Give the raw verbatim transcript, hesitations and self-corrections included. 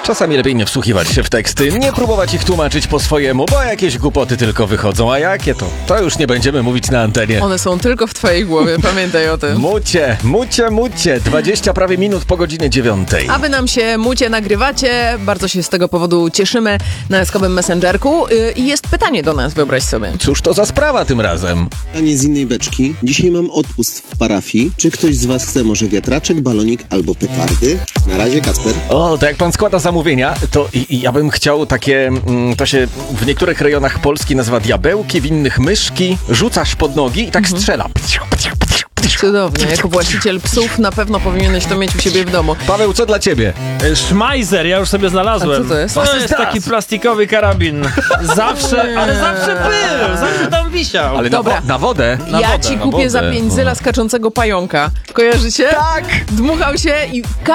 Czasami lepiej nie wsłuchiwać się w teksty, nie próbować ich tłumaczyć po swojemu, bo jakieś głupoty tylko wychodzą, a jakie to? To już nie będziemy mówić na antenie. One są tylko w twojej głowie, pamiętaj o tym. Mucie, mucie, mucie, dwadzieścia prawie minut po godzinie dziewiątej. A wy nam się mucie nagrywacie, bardzo się z tego powodu cieszymy na eskowym Messengerku i jest pytanie do nas, wyobraź sobie. Cóż to za sprawa tym razem? Pytanie z innej beczki. Dzisiaj mam odpust w parafii. Czy ktoś z was chce może wiatraczek, balonik albo petardy? Na razie, Kacper. O, to jak pan składa zamówienia, to i, i ja bym chciał takie, mm, to się w niektórych rejonach Polski nazywa diabełki, w innych myszki, rzucasz pod nogi i tak Mhm. strzela. Cudownie, jako właściciel psów na pewno powinieneś to mieć u siebie w domu. Paweł, co dla ciebie? Szmajzer, ja już sobie znalazłem. A co to jest? To Was jest is taki das? plastikowy karabin. Zawsze, ale zawsze był, zawsze tam wisiał. Ale Dobra. Na, wo- na wodę? Na ja wodę, ci na kupię wodę. za pięć zyla skaczącego pająka. Kojarzycie? Tak! Dmuchał się i